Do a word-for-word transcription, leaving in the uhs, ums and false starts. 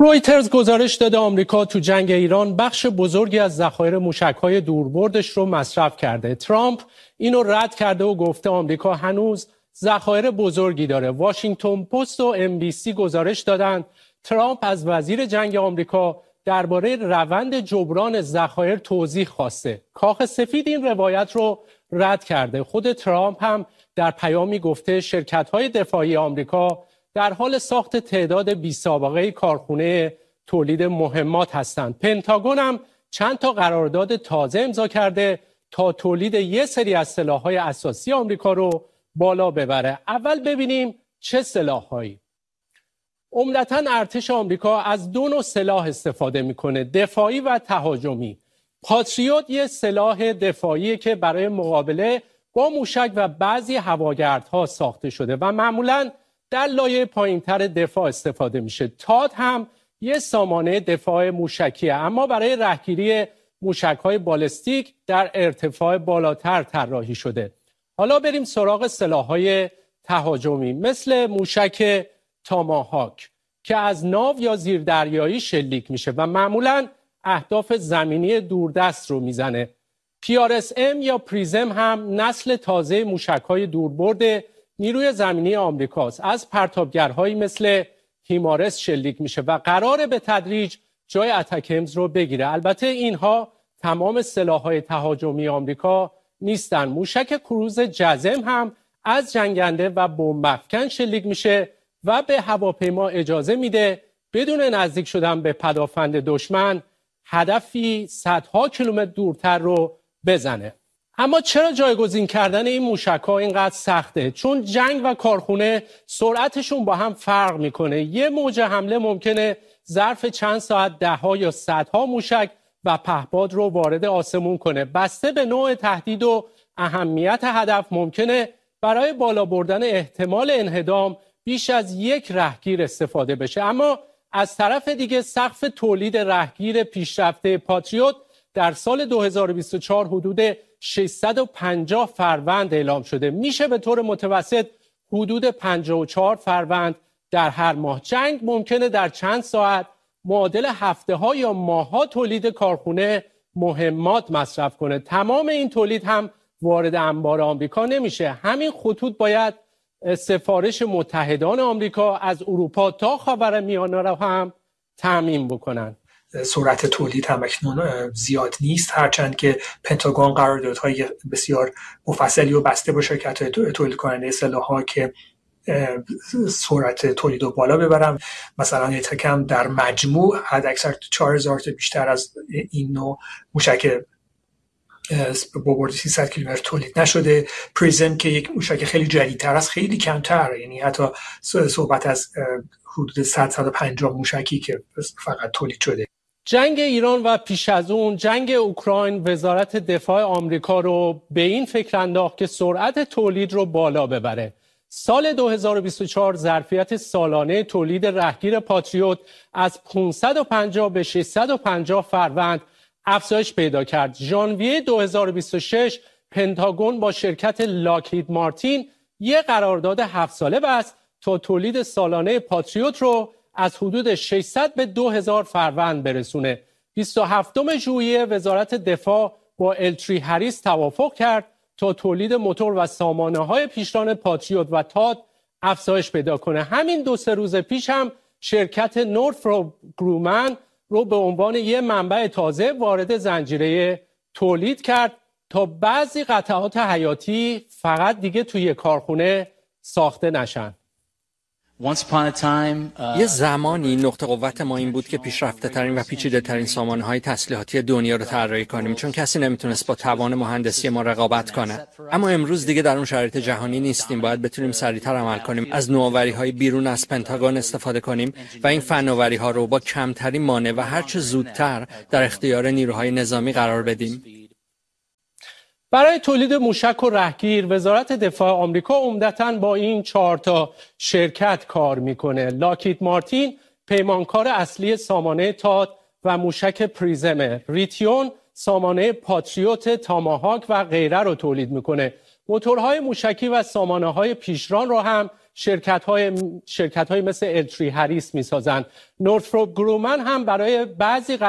رویترز گزارش داده آمریکا تو جنگ ایران بخش بزرگی از ذخایر موشک‌های دوربردش رو مصرف کرده. ترامپ اینو رد کرده و گفته آمریکا هنوز ذخایر بزرگی داره. واشنگتن پست و ام بی سی گزارش دادند ترامپ از وزیر جنگ آمریکا درباره روند جبران ذخایر توضیح خواسته. کاخ سفید این روایت رو رد کرده. خود ترامپ هم در پیامی گفته شرکت‌های دفاعی آمریکا در حال ساخت تعداد بی‌سابقه کارخونه تولید مهمات هستند. پنتاگون هم چند تا قرارداد تازه امضا کرده تا تولید یک سری از سلاح‌های اساسی آمریکا رو بالا ببره. اول ببینیم چه سلاح‌هایی. عمدتاً ارتش آمریکا از دو نوع سلاح استفاده میکنه، دفاعی و تهاجمی. پاتریوت یه سلاح دفاعی که برای مقابله با موشک و بعضی هواگردها ساخته شده و معمولاً در لایه پایینتر دفاع استفاده میشه. تاد هم یه سامانه دفاع موشکیه، اما برای رهگیری موشک‌های بالستیک در ارتفاع بالاتر طراحی شده. حالا بریم سراغ سلاح‌های تهاجمی مثل موشک تاماهاک که از ناو یا زیردریایی شلیک میشه و معمولاً اهداف زمینی دوردست رو میزنه. پی آر اس ام یا پریزم هم نسل تازه موشک‌های دوربرد نیروی زمینی آمریکاست. از پرتابگرهایی مثل هیمارس شلیک میشه و قراره به تدریج جای اتکمز رو بگیره. البته اینها تمام سلاح‌های تهاجمی آمریکا نیستن. موشک کروز جزم هم از جنگنده و بمب‌افکن شلیک میشه و به هواپیما اجازه میده بدون نزدیک شدن به پدافند دشمن هدفی صدها کیلومتر دورتر رو بزنه. اما چرا جایگزین کردن این موشک‌ها اینقدر سخته؟ چون جنگ و کارخونه سرعتشون با هم فرق میکنه. یه موج حمله ممکنه ظرف چند ساعت ده‌ها یا صدها موشک و پهپاد رو وارد آسمون کنه. بسته به نوع تهدید و اهمیت هدف ممکنه برای بالا بردن احتمال انهدام بیش از یک رهگیر استفاده بشه. اما از طرف دیگه سقف تولید رهگیر پیشرفته پاتریوت در سال دو هزار و بیست و چهار حدود ششصد و پنجاه فروند اعلام شده. میشه به طور متوسط حدود پنجاه و چهار فروند در هر ماه. جنگ ممکنه در چند ساعت معادل هفته ها یا ماه ها تولید کارخونه مهمات مصرف کنه. تمام این تولید هم وارد انبار آمریکا نمیشه. همین خطوط باید سفارش متحدان آمریکا از اروپا تا خاورمیانه را هم تامین بکنن. سرعت تولید هم اکنون زیاد نیست، هرچند که پنتاگون قراردادهای بسیار مفصلی و بسته با شرکت‌های تولید کننده سلاح‌ها که سرعت تولید رو بالا ببرم. مثلا یه تکم در مجموع حد اکثر چهار هزار تا بیشتر از این نوع موشک با برد سیصد کیلومتر تولید نشده. پریزم که یک موشک خیلی جدیدتر است خیلی کمتر، یعنی حتی صحبت از حدود صد تا صد و پنجاه موشکی که فقط تولید شده. جنگ ایران و پیش از اون جنگ اوکراین وزارت دفاع آمریکا رو به این فکر انداخت که سرعت تولید رو بالا ببره. سال دو هزار و بیست و چهار ظرفیت سالانه تولید رهگیر پاتریوت از پانصد و پنجاه به ششصد و پنجاه فروند افزایش پیدا کرد. ژانویه دو هزار و بیست و شش پنتاگون با شرکت لاکهید مارتین یک قرارداد هفت ساله بست تا تولید سالانه پاتریوت رو از حدود ششصد به دو هزار فروند برسونه. بیست و هفتم ژوئیه وزارت دفاع با التری هریس توافق کرد تا تولید موتور و سامانه‌های پیشران پاتریوت و تاد افزایش پیدا کنه. همین دو سه روز پیش هم شرکت نورتروپ گرومن رو به عنوان یک منبع تازه وارد زنجیره تولید کرد تا بعضی قطعات حیاتی فقط دیگه توی کارخونه ساخته نشن. Uh... یه زمانی نقطه قوت ما این بود که پیشرفته ترین و پیچیده ترین سامانه های تسلیحاتی دنیا رو طراحی کنیم، چون کسی نمیتونست با توان مهندسی ما رقابت کنه. اما امروز دیگه در اون شرایط جهانی نیستیم. باید بتونیم سریعتر عمل کنیم، از نوآوری های بیرون از پنتاگون استفاده کنیم و این فناوری ها رو با کمترین مانع و هرچه زودتر در اختیار نیروهای نظامی قرار بدیم. برای تولید موشک و رهگیر وزارت دفاع آمریکا عمدتاً با این چهار تا شرکت کار میکنه. لاکهید مارتین پیمانکار اصلی سامانه تاد و موشک پریزم، ریتیون سامانه پاتریوت، تاماهاک و غیره رو تولید میکنه. موتورهای موشکی و سامانه‌های پیشران رو هم شرکت های شرکت های مثل التری هریس میسازن. نورتروپ گرومن هم برای بعضی